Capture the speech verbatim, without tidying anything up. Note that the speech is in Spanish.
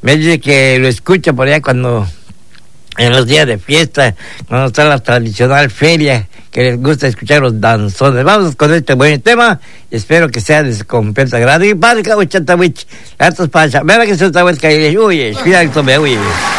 Me dice que lo escucha por allá cuando, en los días de fiesta, cuando está la tradicional feria, que les gusta escuchar los danzones. Vamos con este buen tema, espero que sea de su completo agrado. Y para que uchantawich, hartos pacha, mira que se está bueno que uy, cuidado, me uy.